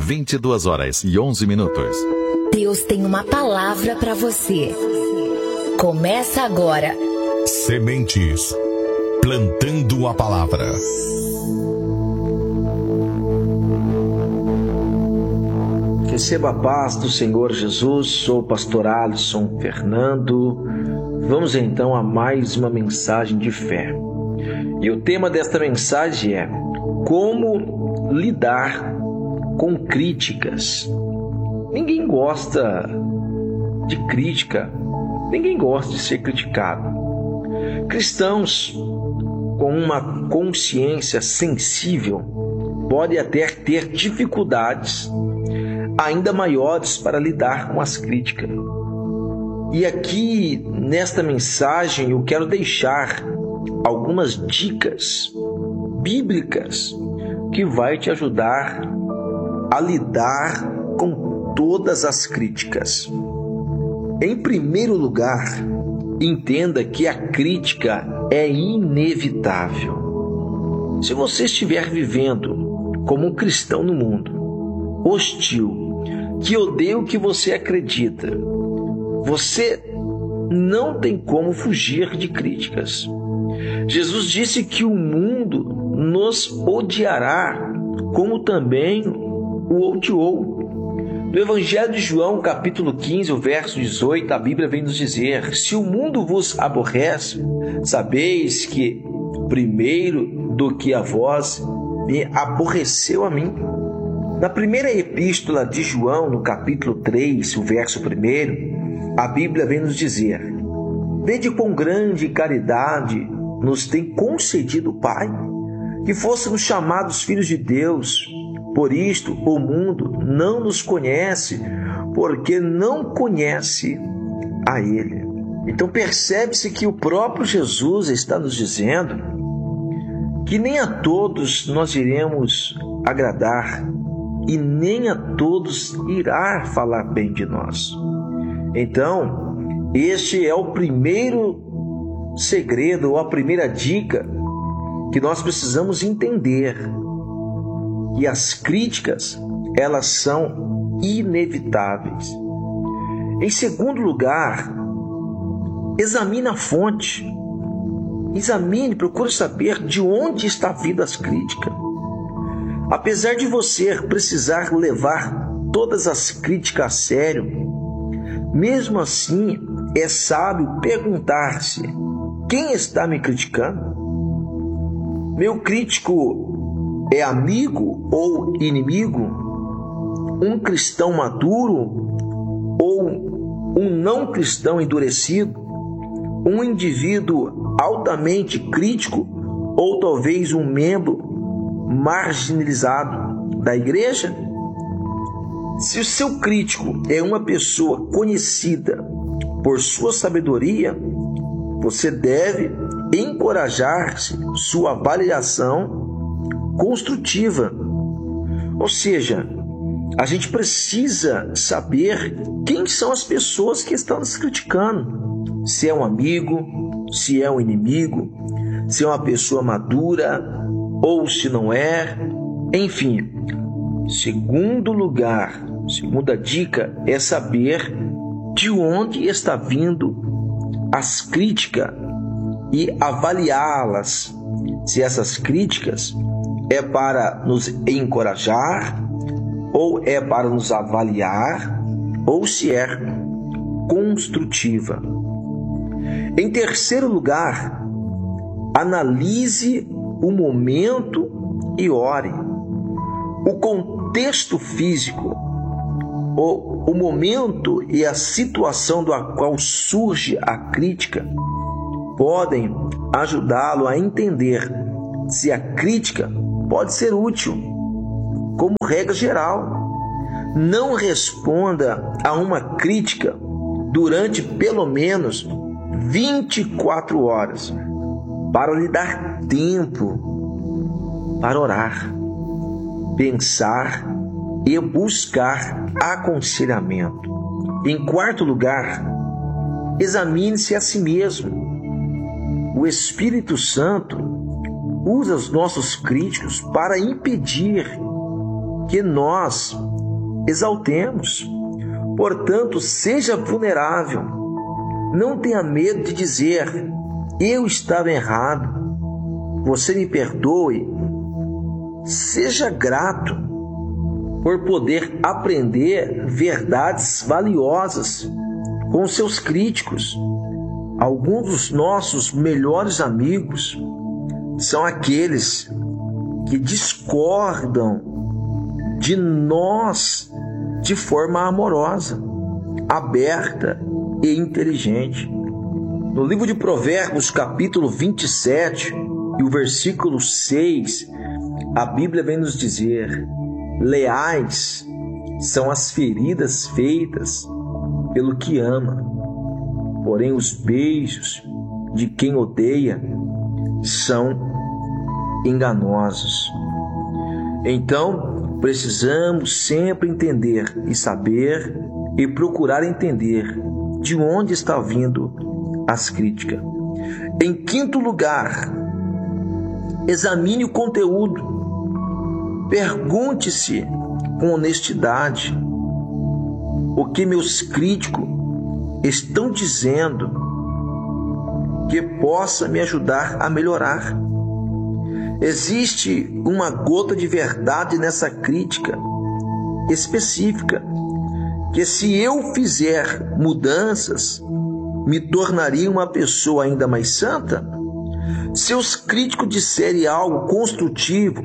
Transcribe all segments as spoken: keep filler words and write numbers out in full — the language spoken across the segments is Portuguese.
vinte e duas horas e onze minutos. Deus tem uma palavra para você. Começa agora. Sementes. Plantando a palavra. Receba a paz do Senhor Jesus. Sou o pastor Alisson Fernando. Vamos então a mais uma mensagem de fé. E o tema desta mensagem é: como lidar com críticas. Ninguém gosta de crítica, ninguém gosta de ser criticado. Cristãos com uma consciência sensível podem até ter dificuldades ainda maiores para lidar com as críticas. E aqui, nesta mensagem, eu quero deixar algumas dicas bíblicas que vai te ajudar a lidar com todas as críticas. Em primeiro lugar, entenda que a crítica é inevitável. Se você estiver vivendo como um cristão no mundo, hostil, que odeia o que você acredita, você não tem como fugir de críticas. Jesus disse que o mundo nos odiará, como também o odiou. No Evangelho de João, capítulo quinze, o verso dezoito, a Bíblia vem nos dizer: se o mundo vos aborrece, sabeis que primeiro do que a vós me aborreceu a mim. Na primeira epístola de João, no capítulo três, o verso primeiro, a Bíblia vem nos dizer: vede quão grande caridade nos tem concedido o Pai, que fôssemos chamados filhos de Deus. Por isto o mundo não nos conhece, porque não conhece a Ele. Então percebe-se que o próprio Jesus está nos dizendo que nem a todos nós iremos agradar e nem a todos irá falar bem de nós. Então, este é o primeiro segredo, ou a primeira dica que nós precisamos entender: que as críticas, elas são inevitáveis. Em segundo lugar, examine a fonte. Examine, procure saber de onde está vindo as críticas. Apesar de você precisar levar todas as críticas a sério, mesmo assim é sábio perguntar-se: quem está me criticando? Meu crítico é amigo ou inimigo? Um cristão maduro ou um não cristão endurecido? Um indivíduo altamente crítico ou talvez um membro marginalizado da igreja? Se o seu crítico é uma pessoa conhecida por sua sabedoria, você deve encorajar-se sua avaliação construtiva. Ou seja, a gente precisa saber quem são as pessoas que estão nos criticando. Se é um amigo, se é um inimigo, se é uma pessoa madura ou se não é. Enfim, segundo lugar, segunda dica é saber de onde está vindo as críticas e avaliá-las. Se essas críticas é para nos encorajar, ou é para nos avaliar, ou se é construtiva. Em terceiro lugar, analise o momento e ore. O contexto físico, o, o momento e a situação do qual surge a crítica podem ajudá-lo a entender se a crítica pode ser útil. Como regra geral, não responda a uma crítica durante pelo menos vinte e quatro horas, para lhe dar tempo para orar, pensar e buscar aconselhamento. Em quarto lugar, examine-se a si mesmo. O Espírito Santo usa os nossos críticos para impedir que nós exaltemos. Portanto, seja vulnerável. Não tenha medo de dizer: eu estava errado, você me perdoe. Seja grato por poder aprender verdades valiosas com seus críticos. Alguns dos nossos melhores amigos são aqueles que discordam de nós de forma amorosa, aberta e inteligente. No livro de Provérbios, capítulo vinte e sete, e o versículo seis, a Bíblia vem nos dizer: leais são as feridas feitas pelo que ama, porém os beijos de quem odeia são enganosos. Então, precisamos sempre entender e saber e procurar entender de onde está vindo as críticas. Em quinto lugar, examine o conteúdo. Pergunte-se com honestidade o que meus críticos estão dizendo que possa me ajudar a melhorar. Existe uma gota de verdade nessa crítica específica, que se eu fizer mudanças, me tornaria uma pessoa ainda mais santa? Se os críticos disserem algo construtivo,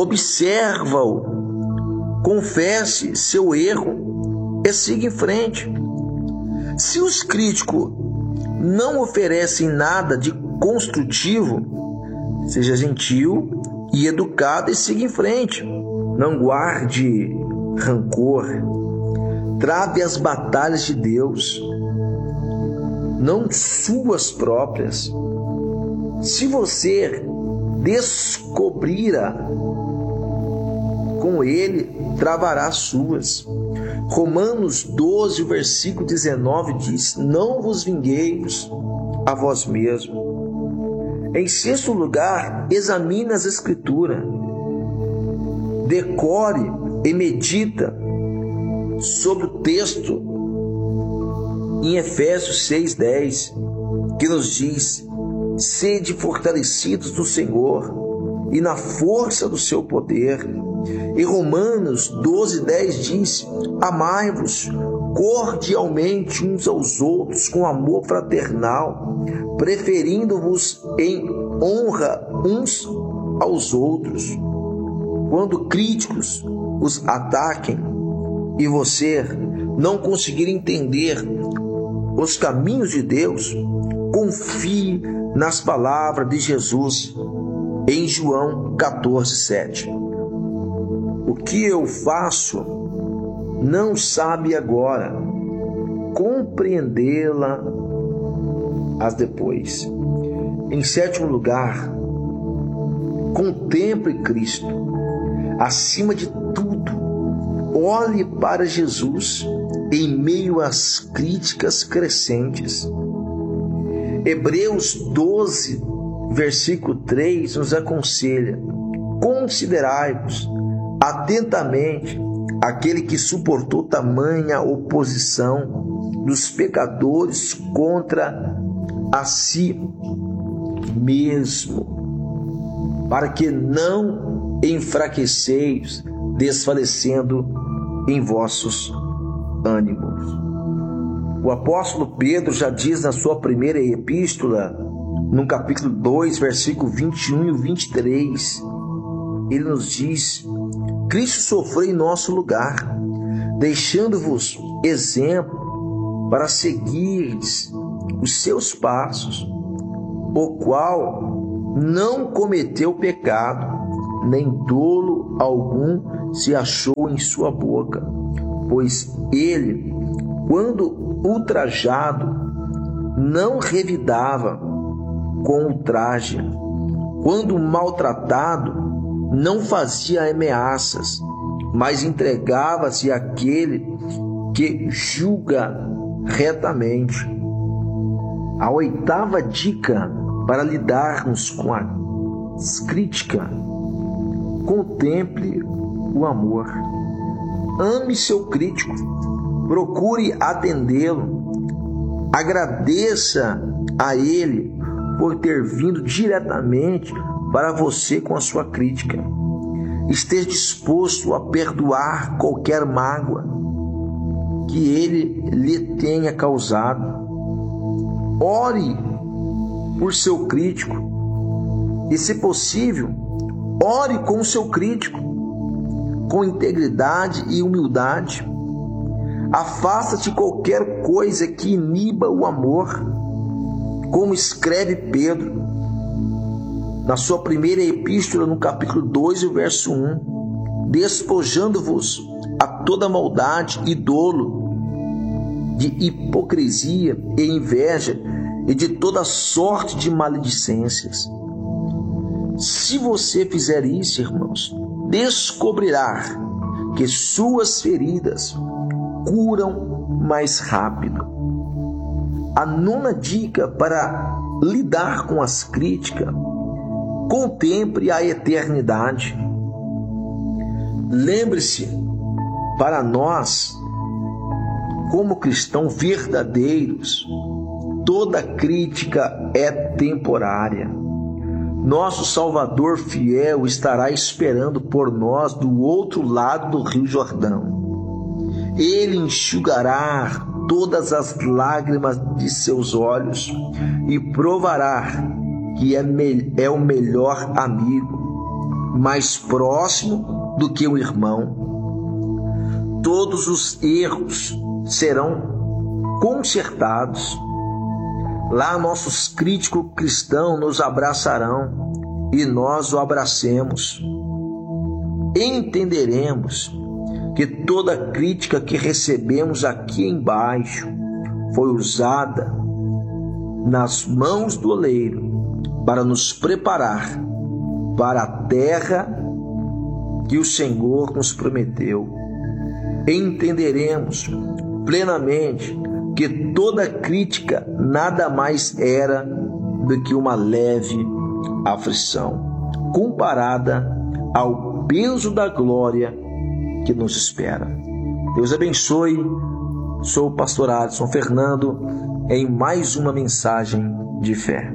observa-o, confesse seu erro e siga em frente. Se os críticos não oferecem nada de construtivo, seja gentil e educado e siga em frente. Não guarde rancor. Trave as batalhas de Deus, não suas próprias. Se você descobrirá com ele, travará suas. Romanos doze, versículo dezenove diz: não vos vingueis a vós mesmos. Em sexto lugar, examine as Escrituras. Decore e medita sobre o texto em Efésios seis, dez, que nos diz: sede fortalecidos no Senhor e na força do seu poder. E Romanos doze, dez diz: amai-vos cordialmente uns aos outros com amor fraternal, preferindo-vos em honra uns aos outros. Quando críticos os ataquem e você não conseguir entender os caminhos de Deus, confie nas palavras de Jesus em João catorze, sete. O que eu faço não sabe agora, compreendê-la as depois. Em sétimo lugar, contemple Cristo. Acima de tudo, olhe para Jesus em meio às críticas crescentes. Hebreus doze, versículo três nos aconselha: considerai-vos atentamente aquele que suportou tamanha oposição dos pecadores contra a si mesmo, para que não enfraqueceis, desfalecendo em vossos ânimos. O apóstolo Pedro já diz na sua primeira epístola, no capítulo dois, versículo vinte e um e vinte e três, ele nos diz: Cristo sofreu em nosso lugar, deixando-vos exemplo para seguirdes os seus passos, o qual não cometeu pecado, nem dolo algum se achou em sua boca, pois ele, quando ultrajado, não revidava com ultraje, quando maltratado, não fazia ameaças, mas entregava-se àquele que julga retamente. A oitava dica para lidarmos com as críticas: contemple o amor. ame seu crítico, procure atendê-lo, agradeça a ele por ter vindo diretamente para você com a sua crítica. Esteja disposto a perdoar qualquer mágoa que ele lhe tenha causado. Ore por seu crítico e, se possível, ore com o seu crítico com integridade e humildade. Afasta-te de qualquer coisa que iniba o amor, como escreve Pedro na sua primeira epístola, no capítulo dois, verso um, despojando-vos a toda maldade e dolo, de hipocrisia e inveja e de toda sorte de maledicências. Se você fizer isso, irmãos, descobrirá que suas feridas curam mais rápido. A nona dica para lidar com as críticas: contemple a eternidade. Lembre-se, para nós, como cristãos verdadeiros, toda crítica é temporária. Nosso Salvador fiel estará esperando por nós do outro lado do Rio Jordão. Ele enxugará todas as lágrimas de seus olhos e provará que é, me- é o melhor amigo, mais próximo do que o irmão. Todos os erros serão consertados. Lá nossos críticos cristãos nos abraçarão e nós o abracemos. Entenderemos que toda crítica que recebemos aqui embaixo foi usada nas mãos do oleiro para nos preparar para a terra que o Senhor nos prometeu. Entenderemos plenamente que toda crítica nada mais era do que uma leve aflição, comparada ao peso da glória que nos espera. Deus abençoe. Sou o pastor Alisson Fernando em mais uma mensagem de fé.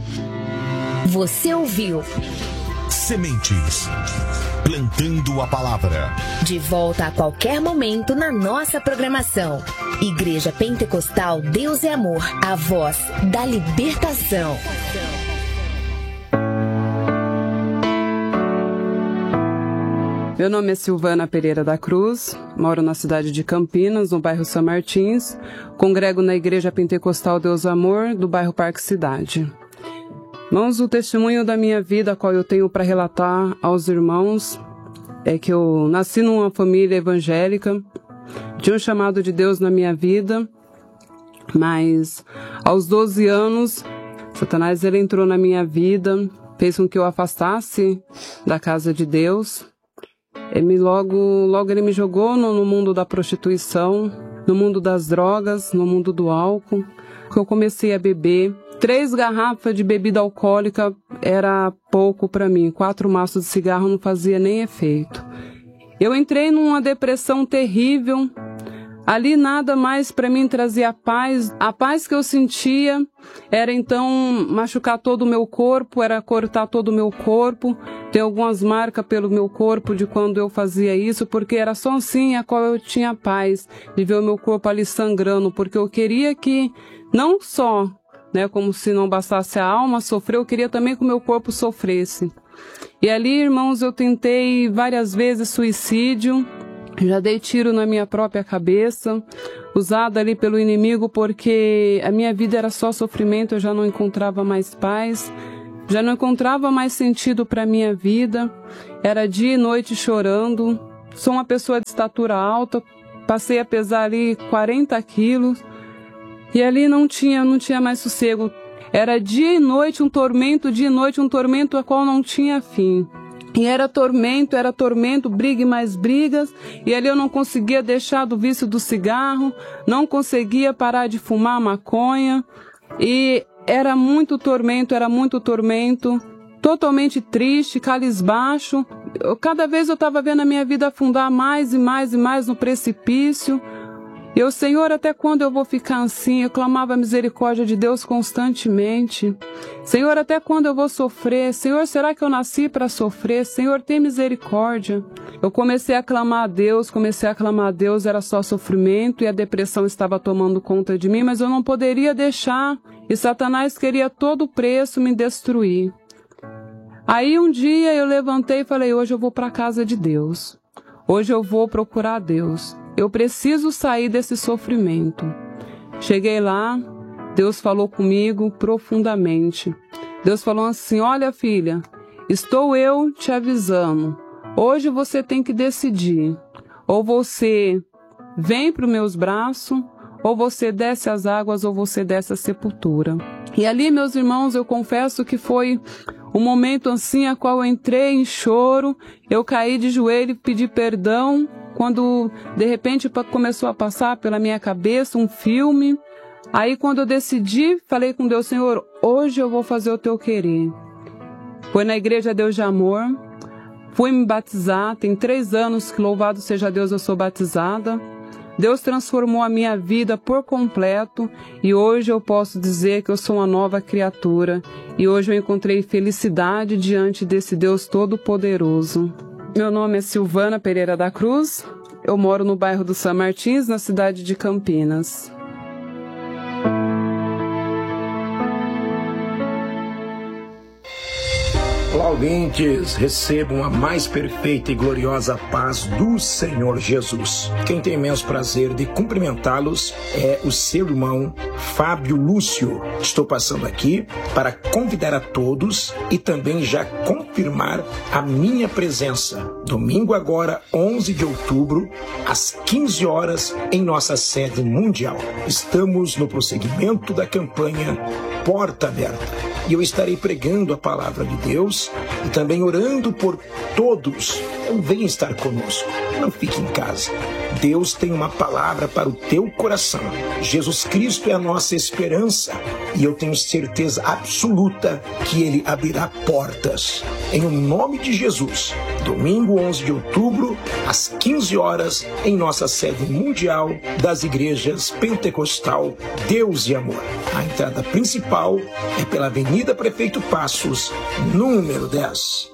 Você ouviu Sementes, plantando a palavra. De volta a qualquer momento na nossa programação. Igreja Pentecostal Deus é Amor, a voz da libertação. Meu nome é Silvana Pereira da Cruz, moro na cidade de Campinas, no bairro São Martins, congrego na Igreja Pentecostal Deus é Amor, do bairro Parque Cidade. Irmãos, o testemunho da minha vida, qual eu tenho para relatar aos irmãos, é que eu nasci numa família evangélica, tinha um chamado de Deus na minha vida, mas aos doze anos, Satanás ele entrou na minha vida, fez com que eu afastasse da casa de Deus. Ele logo, logo ele me jogou no, no mundo da prostituição, no mundo das drogas, no mundo do álcool, que eu comecei a beber. Três garrafas de bebida alcoólica era pouco para mim, quatro maços de cigarro não fazia nem efeito. Eu entrei numa depressão terrível, ali nada mais para mim trazia paz. A paz que eu sentia era então machucar todo o meu corpo, era cortar todo o meu corpo. Tem algumas marcas pelo meu corpo de quando eu fazia isso, porque era só assim a qual eu tinha paz, de ver o meu corpo ali sangrando, porque eu queria que não só, né, como se não bastasse a alma sofrer, eu queria também que o meu corpo sofresse. E ali, irmãos, eu tentei várias vezes suicídio, já dei tiro na minha própria cabeça, usada ali pelo inimigo, porque a minha vida era só sofrimento, eu já não encontrava mais paz, já não encontrava mais sentido para a minha vida, era dia e noite chorando. Sou uma pessoa de estatura alta, passei a pesar ali quarenta quilos, e ali não tinha, não tinha mais sossego. Era dia e noite um tormento, dia e noite um tormento a qual não tinha fim. E era tormento, era tormento, briga e mais brigas, e ali eu não conseguia deixar do vício do cigarro, não conseguia parar de fumar maconha, e era muito tormento, era muito tormento. totalmente triste, cabisbaixo. Eu, cada vez eu estava vendo a minha vida afundar mais e mais e mais no precipício. Eu, Senhor, até quando eu vou ficar assim? Eu clamava a misericórdia de Deus constantemente. Senhor, até quando eu vou sofrer? Senhor, será que eu nasci para sofrer? Senhor, tem misericórdia. Eu comecei a clamar a Deus, comecei a clamar a Deus, era só sofrimento e a depressão estava tomando conta de mim, mas eu não poderia deixar. E Satanás queria a todo preço me destruir. Aí um dia eu levantei e falei, hoje eu vou para a casa de Deus. Hoje eu vou procurar Deus. Eu preciso sair desse sofrimento. Cheguei lá, Deus falou comigo profundamente. Deus falou assim, olha filha, estou eu te avisando. Hoje você tem que decidir. Ou você vem para os meus braços, ou você desce as águas, ou você desce a sepultura. E ali, meus irmãos, eu confesso que foi um momento assim a qual eu entrei em choro, eu caí de joelho e pedi perdão, quando de repente começou a passar pela minha cabeça um filme. Aí quando eu decidi, falei com Deus, Senhor, hoje eu vou fazer o teu querer. Foi na igreja Deus de Amor, fui me batizar, tem três anos que louvado seja Deus eu sou batizada. Deus transformou a minha vida por completo e hoje eu posso dizer que eu sou uma nova criatura. E hoje eu encontrei felicidade diante desse Deus Todo-Poderoso. Meu nome é Silvana Pereira da Cruz, eu moro no bairro do São Martins, na cidade de Campinas. Olá, ouvintes, recebam a mais perfeita e gloriosa paz do Senhor Jesus. Quem tem imenso prazer de cumprimentá-los é o seu irmão Fábio Lúcio. Estou passando aqui para convidar a todos e também já confirmar a minha presença. Domingo agora, onze de outubro, às quinze horas, em nossa sede mundial. Estamos no prosseguimento da campanha Porta Aberta. E eu estarei pregando a palavra de Deus e também orando por todos. Então venha estar conosco, não fique em casa. Deus tem uma palavra para o teu coração. Jesus Cristo é a nossa esperança e eu tenho certeza absoluta que Ele abrirá portas. Em nome de Jesus, domingo onze de outubro, às quinze horas, em nossa sede mundial das igrejas Pentecostal Deus e Amor. A entrada principal é pela Avenida Prefeito Passos, número dez.